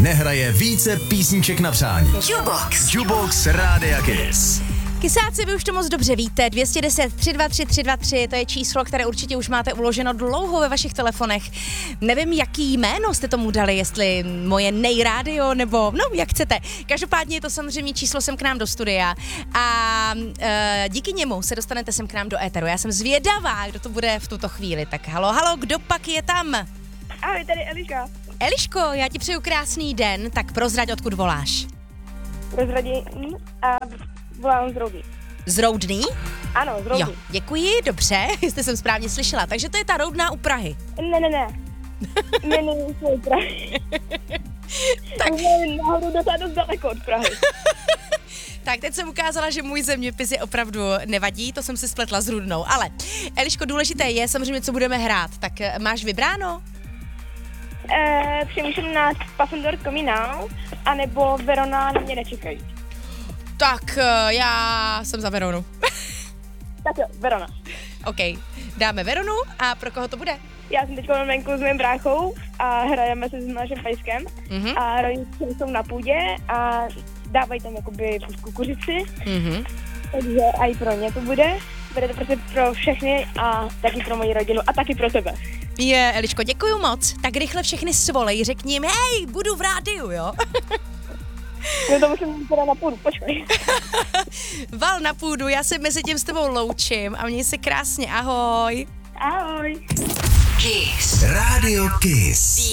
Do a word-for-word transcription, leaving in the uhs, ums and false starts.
nehraje více písniček na přání. Jukebox. Jukebox Rádia Kiss. Kysáci, vy už to moc dobře víte, dvě stě deset tři dva tři tři dva tři, to je číslo, které určitě už máte uloženo dlouho ve vašich telefonech. Nevím, jaký jméno jste tomu dali, jestli moje nejrádio, nebo no, jak chcete. Každopádně je to samozřejmě číslo sem k nám do studia a e, díky němu se dostanete sem k nám do éteru. Já jsem zvědavá, kdo to bude v tuto chvíli. Tak halo, halo, kdo pak je tam? Ahoj, tady Eliška. Eliško, já ti přeju krásný den, tak prozrať, odkud voláš. Rozradím a volám z Roudný. Z Roudný? Ano, z Roudný. Jo, děkuji, dobře, jste jsem správně slyšela. Takže to je ta Roudná u Prahy. Ne, ne, ne. Ne, ne, ne, Prahy. Tak. Nahoru docela dost daleko od Prahy. Tak teď jsem ukázala, že můj zeměpis je opravdu nevadí, to jsem si spletla s Rudnou. Ale Eliško, důležité je samozřejmě, co budeme hrát. Tak máš vybráno? Eh, přemýšlím nad Passenger Coming Now, anebo Verona na mě nečekají. Tak já jsem za Veronu. Tak jo, Verona. OK, dáme Veronu a pro koho to bude? Já jsem teď venku s mým bráchou a hrajeme se s naším pejskem. Mhm. A rodiče jsou na půdě a dávají tam jakoby kukuřici. Mhm. Takže a i pro ně to bude. Bude to prostě pro všechny a taky pro moji rodinu a taky pro tebe. Je, Eliško, děkuju moc. Tak rychle všechny svolej, řekni jim, hej, budu v rádiu, jo? No to musím teda na půdu, počkej. Val na půdu, já se mezi tím s tebou loučím a měj se krásně, ahoj. Ahoj. Kiss. Rádio Kiss.